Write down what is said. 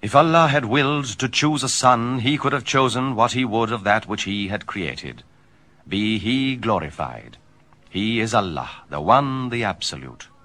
If Allah had willed to choose a son, he could have chosen what he would of that which he had created. Be he glorified. He is Allah, the One, the Absolute.